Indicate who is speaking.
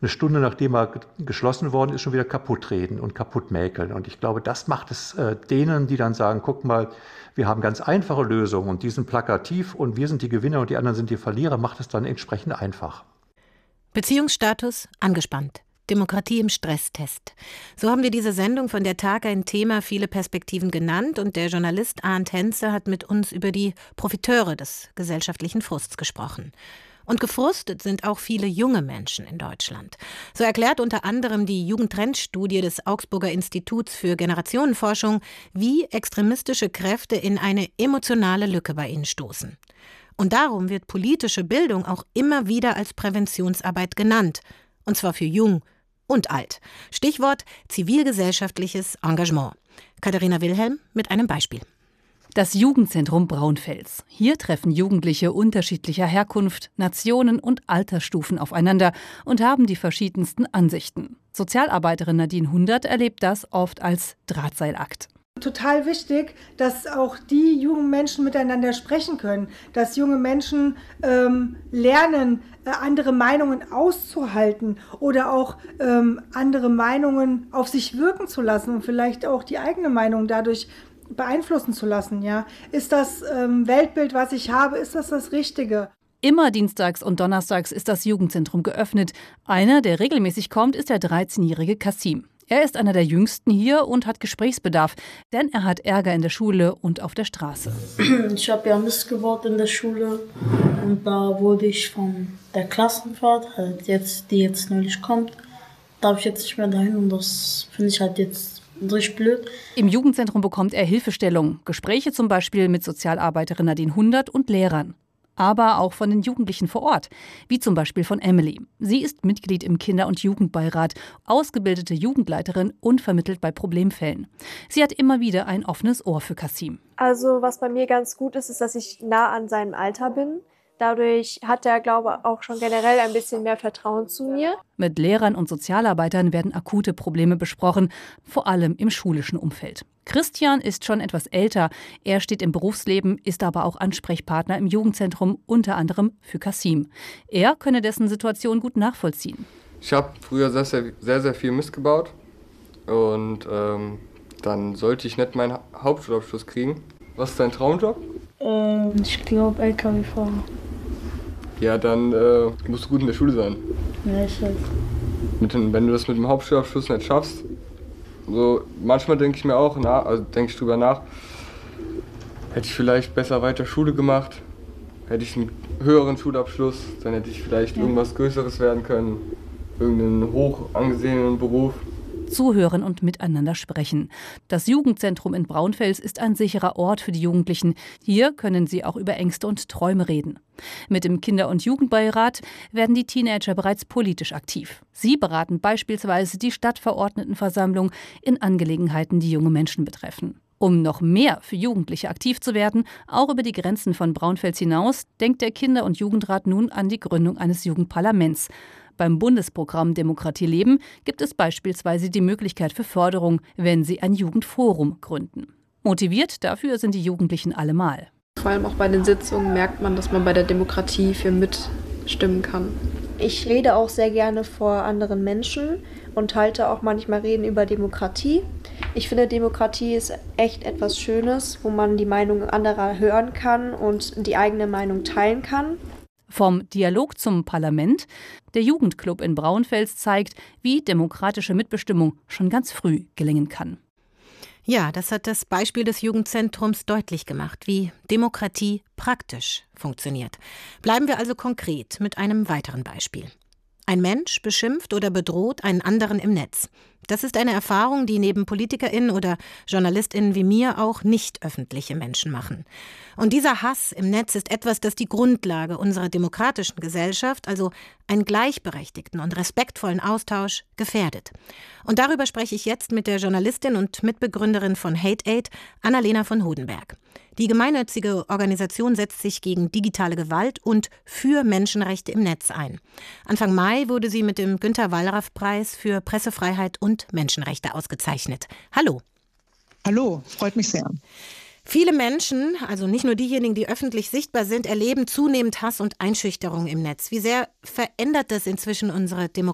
Speaker 1: eine Stunde nachdem er geschlossen worden ist, schon wieder kaputt reden und kaputt mäkeln. Und ich glaube, das macht es denen, die dann sagen, guck mal, wir haben ganz einfache Lösungen und die sind plakativ und wir sind die Gewinner und die anderen sind die Verlierer, macht es dann entsprechend einfach.
Speaker 2: Beziehungsstatus angespannt. Demokratie im Stresstest. So haben wir diese Sendung von der Tag ein Thema viele Perspektiven genannt und der Journalist Arndt Henze hat mit uns über die Profiteure des gesellschaftlichen Frusts gesprochen. Und gefrustet sind auch viele junge Menschen in Deutschland. So erklärt unter anderem die Jugendtrendstudie des Augsburger Instituts für Generationenforschung, wie extremistische Kräfte in eine emotionale Lücke bei ihnen stoßen. Und darum wird politische Bildung auch immer wieder als Präventionsarbeit genannt. Und zwar für jung und alt. Stichwort zivilgesellschaftliches Engagement. Katharina Wilhelm mit einem Beispiel.
Speaker 3: Das Jugendzentrum Braunfels. Hier treffen Jugendliche unterschiedlicher Herkunft, Nationen und Altersstufen aufeinander und haben die verschiedensten Ansichten. Sozialarbeiterin Nadine Hundert erlebt das oft als Drahtseilakt.
Speaker 4: Total wichtig, dass auch die jungen Menschen miteinander sprechen können, dass junge Menschen lernen, andere Meinungen auszuhalten oder auch andere Meinungen auf sich wirken zu lassen und vielleicht auch die eigene Meinung dadurch beeinflussen zu lassen. Ja? Ist das Weltbild, was ich habe, ist das Richtige?
Speaker 3: Immer dienstags und donnerstags ist das Jugendzentrum geöffnet. Einer, der regelmäßig kommt, ist der 13-jährige Kasim. Er ist einer der Jüngsten hier und hat Gesprächsbedarf, denn er hat Ärger in der Schule und auf der Straße.
Speaker 5: Ich habe ja Mist gebaut in der Schule und da wurde ich von der Klassenfahrt, die jetzt neulich kommt, darf ich jetzt nicht mehr dahin und das finde ich halt jetzt richtig blöd.
Speaker 3: Im Jugendzentrum bekommt er Hilfestellung, Gespräche zum Beispiel mit Sozialarbeiterin Nadine Hundert und Lehrern. Aber auch von den Jugendlichen vor Ort, wie zum Beispiel von Emily. Sie ist Mitglied im Kinder- und Jugendbeirat, ausgebildete Jugendleiterin und vermittelt bei Problemfällen. Sie hat immer wieder ein offenes Ohr für Kasim.
Speaker 6: Also was bei mir ganz gut ist, ist, dass ich nah an seinem Alter bin. Dadurch hat er, glaube ich, auch schon generell ein bisschen mehr Vertrauen zu mir.
Speaker 3: Mit Lehrern und Sozialarbeitern werden akute Probleme besprochen, vor allem im schulischen Umfeld. Christian ist schon etwas älter. Er steht im Berufsleben, ist aber auch Ansprechpartner im Jugendzentrum, unter anderem für Kasim. Er könne dessen Situation gut nachvollziehen.
Speaker 7: Ich habe früher sehr viel Mist gebaut und dann sollte ich nicht meinen Hauptschulabschluss kriegen. Was ist dein Traumjob?
Speaker 5: Ich glaube LKW-Fahrer.
Speaker 7: Ja, dann musst du gut in der Schule sein.
Speaker 5: Ja, ich weiß.
Speaker 7: Wenn du das mit dem Hauptschulabschluss nicht schaffst, so manchmal denke ich mir auch, denke ich drüber nach, hätte ich vielleicht besser weiter Schule gemacht, hätte ich einen höheren Schulabschluss, dann hätte ich vielleicht irgendwas Größeres werden können, irgendeinen hoch angesehenen Beruf.
Speaker 3: Zuhören und miteinander sprechen. Das Jugendzentrum in Braunfels ist ein sicherer Ort für die Jugendlichen. Hier können sie auch über Ängste und Träume reden. Mit dem Kinder- und Jugendbeirat werden die Teenager bereits politisch aktiv. Sie beraten beispielsweise die Stadtverordnetenversammlung in Angelegenheiten, die junge Menschen betreffen. Um noch mehr für Jugendliche aktiv zu werden, auch über die Grenzen von Braunfels hinaus, denkt der Kinder- und Jugendrat nun an die Gründung eines Jugendparlaments. Beim Bundesprogramm Demokratie leben gibt es beispielsweise die Möglichkeit für Förderung, wenn sie ein Jugendforum gründen. Motiviert dafür sind die Jugendlichen allemal.
Speaker 8: Vor allem auch bei den Sitzungen merkt man, dass man bei der Demokratie viel mitstimmen kann.
Speaker 6: Ich rede auch sehr gerne vor anderen Menschen und halte auch manchmal Reden über Demokratie. Ich finde, Demokratie ist echt etwas Schönes, wo man die Meinung anderer hören kann und die eigene Meinung teilen kann.
Speaker 3: Vom Dialog zum Parlament. Der Jugendclub in Braunfels zeigt, wie demokratische Mitbestimmung schon ganz früh gelingen kann.
Speaker 2: Ja, das hat das Beispiel des Jugendzentrums deutlich gemacht, wie Demokratie praktisch funktioniert. Bleiben wir also konkret mit einem weiteren Beispiel. Ein Mensch beschimpft oder bedroht einen anderen im Netz. Das ist eine Erfahrung, die neben PolitikerInnen oder JournalistInnen wie mir auch nicht öffentliche Menschen machen. Und dieser Hass im Netz ist etwas, das die Grundlage unserer demokratischen Gesellschaft, also einen gleichberechtigten und respektvollen Austausch, gefährdet. Und darüber spreche ich jetzt mit der Journalistin und Mitbegründerin von Hate Aid, Annalena von Hodenberg. Die gemeinnützige Organisation setzt sich gegen digitale Gewalt und für Menschenrechte im Netz ein. Anfang Mai wurde sie mit dem Günter-Wallraff-Preis für Pressefreiheit und Menschenrechte ausgezeichnet. Hallo.
Speaker 9: Hallo, freut mich sehr.
Speaker 2: Viele Menschen, also nicht nur diejenigen, die öffentlich sichtbar sind, erleben zunehmend Hass und Einschüchterung im Netz. Wie sehr verändert das inzwischen unsere Demokratie?